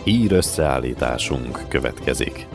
Hír összeállításunk következik.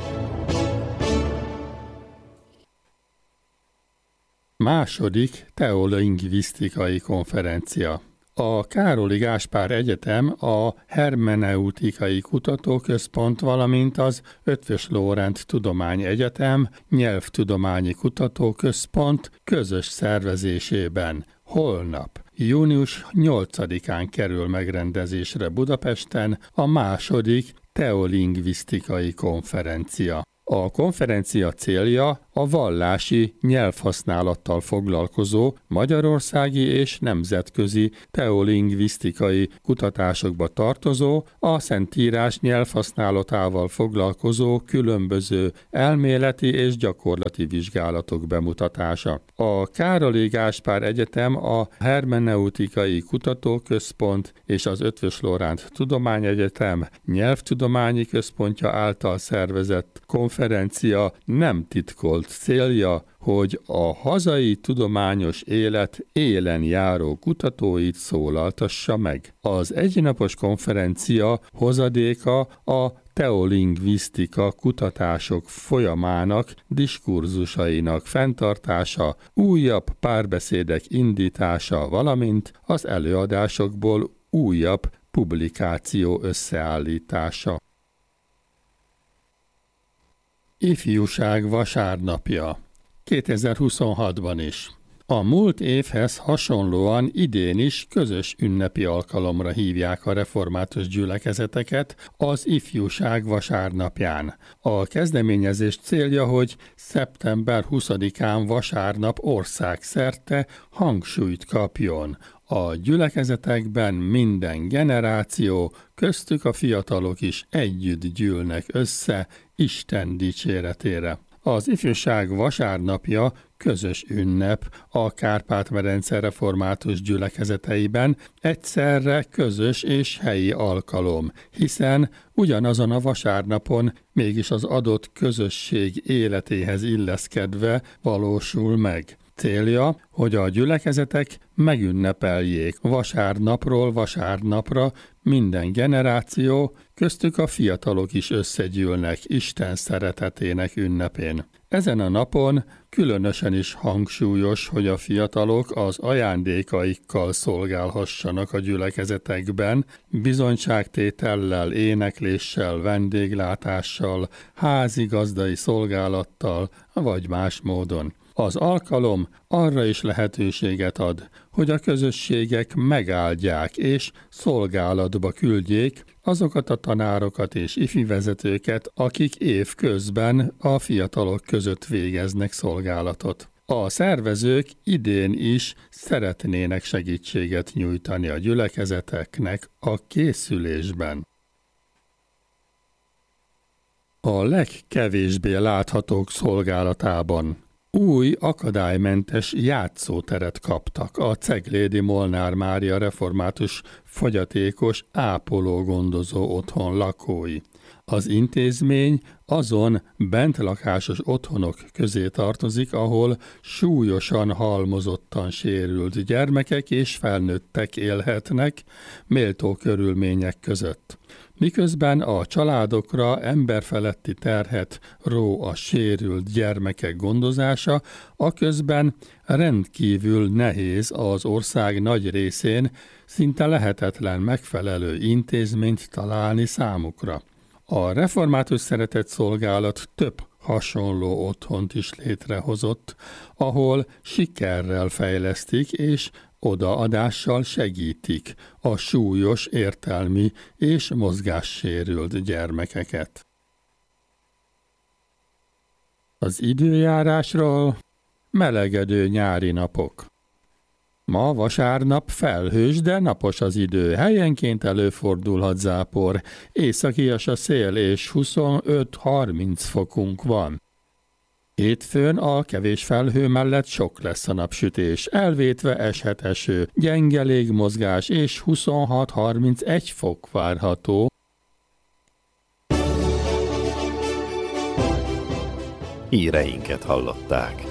Második teolingvisztikai konferencia. A Károli Gáspár Egyetem, a Hermeneutikai Kutatóközpont, valamint az Eötvös Loránd Tudományegyetem Nyelvtudományi Kutatóközpont közös szervezésében holnap, június 8-án kerül megrendezésre Budapesten a második teolingvisztikai konferencia. A konferencia célja a vallási nyelvhasználattal foglalkozó magyarországi és nemzetközi teolingvisztikai kutatásokba tartozó, a Szentírás nyelvhasználatával foglalkozó különböző elméleti és gyakorlati vizsgálatok bemutatása. A Károli Gáspár Egyetem, a Hermeneutikai Kutatóközpont és az Eötvös Loránd Tudományegyetem Nyelvtudományi Központja által szervezett konferencia nem titkolt célja, hogy a hazai tudományos élet élen járó kutatóit szólaltassa meg. Az egynapos konferencia hozadéka a teolingvisztika kutatások folyamának, diskurzusainak fenntartása, újabb párbeszédek indítása, valamint az előadásokból újabb publikáció összeállítása. Ifjúság vasárnapja 2026-ban is. A múlt évhez hasonlóan idén is közös ünnepi alkalomra hívják a református gyülekezeteket az Ifjúság vasárnapján. A kezdeményezés célja, hogy szeptember 20-án vasárnap országszerte hangsúlyt kapjon. A gyülekezetekben minden generáció, köztük a fiatalok is együtt gyűlnek össze Isten dicséretére. Az Ifjúság vasárnapja közös ünnep a Kárpát-medence református gyülekezeteiben, egyszerre közös és helyi alkalom, hiszen ugyanazon a vasárnapon mégis az adott közösség életéhez illeszkedve valósul meg. Célja, hogy a gyülekezetek megünnepeljék vasárnapról vasárnapra minden generáció, köztük a fiatalok is összegyűlnek Isten szeretetének ünnepén. Ezen a napon különösen is hangsúlyos, hogy a fiatalok az ajándékaikkal szolgálhassanak a gyülekezetekben, bizonyságtétellel, énekléssel, vendéglátással, házigazdai szolgálattal vagy más módon. Az alkalom arra is lehetőséget ad, hogy a közösségek megáldják és szolgálatba küldjék azokat a tanárokat és ifivezetőket, akik évközben a fiatalok között végeznek szolgálatot. A szervezők idén is szeretnének segítséget nyújtani a gyülekezeteknek a készülésben. A legkevésbé láthatók szolgálatában új akadálymentes játszóteret kaptak a Ceglédi Molnár Mária református fogyatékos ápoló-gondozó otthon lakói. Az intézmény azon bentlakásos otthonok közé tartozik, ahol súlyosan halmozottan sérült gyermekek és felnőttek élhetnek méltó körülmények között. Miközben a családokra emberfeletti terhet ró a sérült gyermekek gondozása, aközben rendkívül nehéz az ország nagy részén szinte lehetetlen megfelelő intézményt találni számukra. A református szeretetszolgálat több hasonló otthont is létrehozott, ahol sikerrel fejlesztik és odaadással segítik a súlyos értelmi és mozgássérült gyermekeket. Az időjárásról: melegedő nyári napok. Ma vasárnap felhős, de napos az idő, helyenként előfordulhat zápor, északias a szél és 25-30 fokunk van. Hétfőn a kevés felhő mellett sok lesz a napsütés, elvétve eshet eső, gyenge légmozgás és 26-31 fok várható. Híreinket hallották.